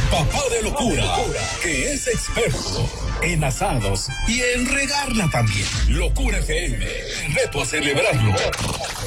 papá de locura, que es experto en asados y en regarla también. Locura FM, reto a celebrarlo.